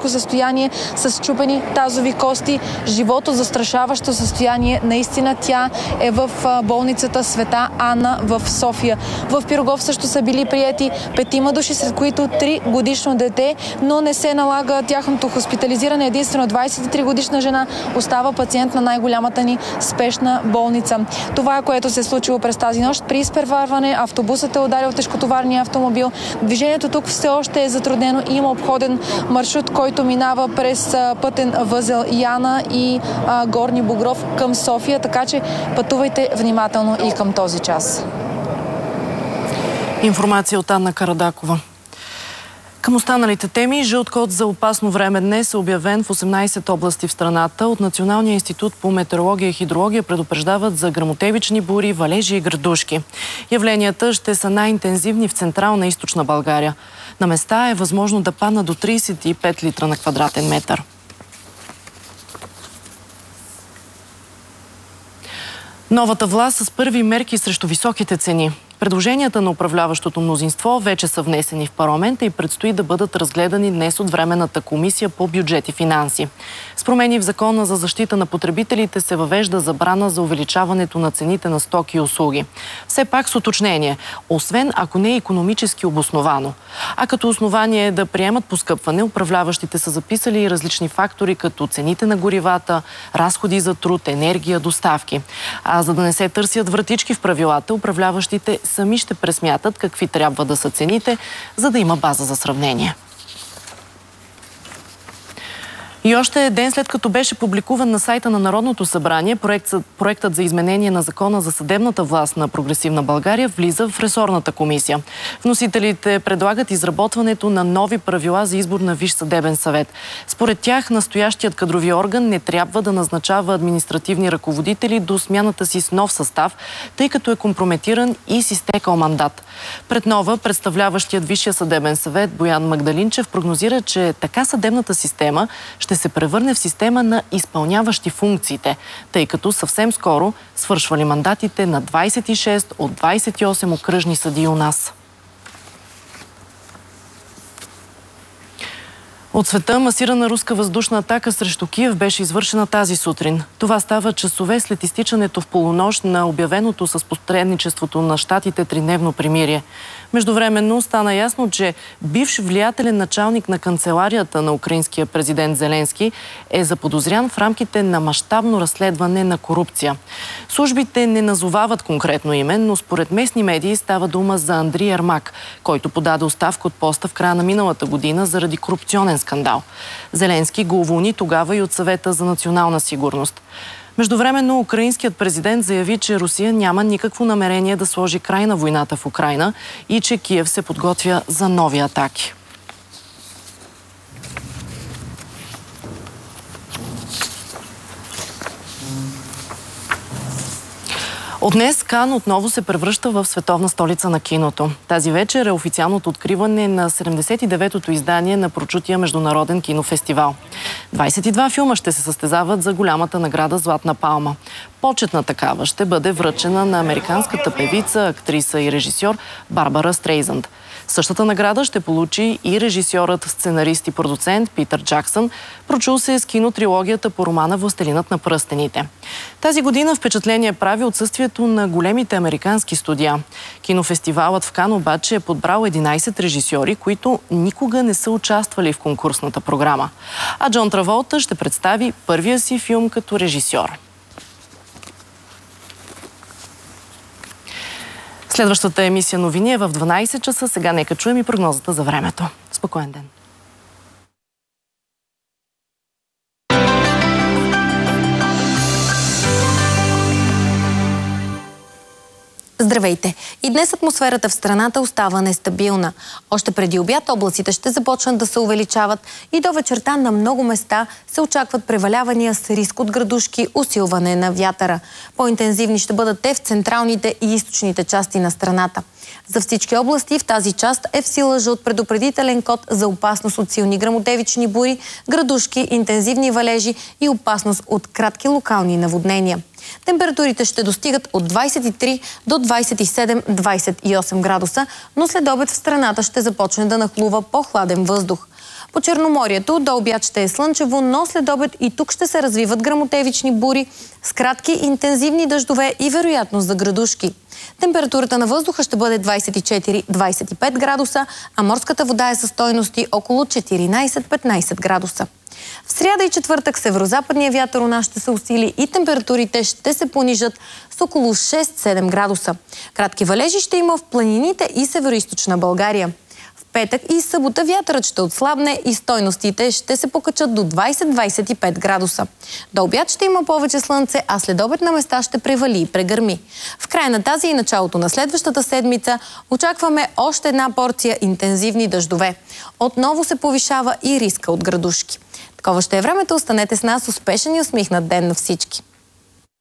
тежко състояние с счупени тазови кости, живото застрашаващо състояние. Наистина тя е в болницата Света Анна в София. В Пирогов също са били приети 5 души, сред които 3-годишно дете, но не се налага тяхното хоспитализиране. Единствено 23-годишна жена остава пациент на най-голямата ни спешна болница. Това е, което се е случило през тази нощ. При изпреварване автобусът е ударил тежкотоварния автомобил. Движението тук все още е затруднено и има обходен маршрут, който минава през пътен възел Яна и Горни Богров към София, така че пътувайте внимателно и към този час. Информация от Анна Карадакова. Към останалите теми, жълт код за опасно време днес е обявен в 18 области в страната. От Националния институт по метеорология и хидрология предупреждават за гръмотевични бури, валежи и градушки. Явленията ще са най-интензивни в централна и източна България. На места е възможно да падна до 35 литра на квадратен метър. Новата власт с първи мерки срещу високите цени. Предложенията на управляващото мнозинство вече са внесени в парламента и предстои да бъдат разгледани днес от Временната комисия по бюджет и финанси. С промени в Закона за защита на потребителите се въвежда забрана за увеличаването на цените на стоки и услуги. Все пак с уточнение, освен ако не е икономически обосновано. А като основание да приемат поскъпване, управляващите са записали и различни фактори, като цените на горивата, разходи за труд, енергия, доставки. А за да не се търсят вратички в правилата, управляващите сами ще пресмятат какви трябва да са цените, за да има база за сравнение. И още ден след като беше публикуван на сайта на Народното събрание, проектът за изменение на Закона за съдебната власт на Прогресивна България влиза в ресорната комисия. Вносителите предлагат изработването на нови правила за избор на Висш съдебен съвет. Според тях, настоящият кадрови орган не трябва да назначава административни ръководители до смяната си с нов състав, тъй като е компрометиран и с изтекал мандат. Пред нова, представляващият Висшия съдебен съвет Боян Магдалинчев прогнозира, че така съдебната система ще се превърне в система на изпълняващи функциите, тъй като съвсем скоро свършвали мандатите на 26 от 28 окръжни съдии у нас. От света масирана руска въздушна атака срещу Киев беше извършена тази сутрин. Това става часове след изтичането в полунощ на обявеното с посредничеството на щатите тридневно примирие. Междувременно стана ясно, че бивш влиятелен началник на канцеларията на украинския президент Зеленски е заподозрян в рамките на мащабно разследване на корупция. Службите не назовават конкретно име, но според местни медии става дума за Андрий Ермак, който подаде оставка от поста в края на миналата година заради корупционен скандал. Зеленски го уволни тогава и от Съвета за национална сигурност. Междувременно украинският президент заяви, че Русия няма никакво намерение да сложи край на войната в Украйна и че Киев се подготвя за нови атаки. От днес Кан отново се превръща в световна столица на киното. Тази вечер е официалното откриване на 79-то издание на прочутия международен кинофестивал. 22 филма ще се състезават за голямата награда Златна палма. Почетна такава ще бъде връчена на американската певица, актриса и режисьор Барбара Стрейзанд. Същата награда ще получи и режисьорът, сценарист и продуцент Питър Джаксън, прочул се с кинотрилогията по романа Властелинът на пръстените. Тази година впечатление прави отсъствието на големите американски студия. Кинофестивалът в Кан обаче е подбрал 11 режисьори, които никога не са участвали в конкурсната програма. А Джон Траволта ще представи първия си филм като режисьор. Следващата емисия новини е в 12 часа. Сега нека чуем и прогнозата за времето. Спокоен ден! Здравейте! И днес атмосферата в страната остава нестабилна. Още преди обяд облаците ще започнат да се увеличават и до вечерта на много места се очакват превалявания с риск от градушки, усилване на вятъра. По-интензивни ще бъдат те в централните и източните части на страната. За всички области в тази част е в сила жълт предупредителен код за опасност от силни гръмотевични бури, градушки, интензивни валежи и опасност от кратки локални наводнения. Температурите ще достигат от 23 до 27-28 градуса, но след обед в страната ще започне да нахлува по-хладен въздух. По Черноморието до обяд ще е слънчево, но след обед и тук ще се развиват гръмотевични бури с кратки интензивни дъждове и вероятност за градушки. Температурата на въздуха ще бъде 24-25 градуса, а морската вода е със стойности около 14-15 градуса. В сряда и четвъртък северозападният вятър у нас ще се усили и температурите ще се понижат с около 6-7 градуса. Кратки валежи ще има в планините и североизточна България. В петък и събота вятърът ще отслабне и стойностите ще се покачат до 20-25 градуса. До обяд ще има повече слънце, а след обед на места ще превали и прегърми. В края на тази и началото на следващата седмица очакваме още една порция интензивни дъждове. Отново се повишава и риска от градушки. Такова ще е времето. Останете с нас. Успешен и усмихнат ден на всички!